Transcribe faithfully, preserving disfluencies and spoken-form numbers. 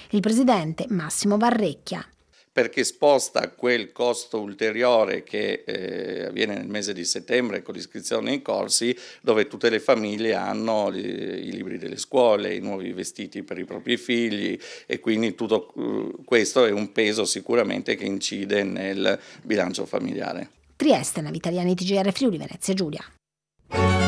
Il presidente Massimo Varrecchia. Perché sposta quel costo ulteriore che eh, avviene nel mese di settembre con l'iscrizione ai corsi, dove tutte le famiglie hanno li, i libri delle scuole, i nuovi vestiti per i propri figli, e quindi tutto uh, questo è un peso sicuramente che incide nel bilancio familiare. Trieste, Navitaliani, T G R Friuli, Venezia Giulia.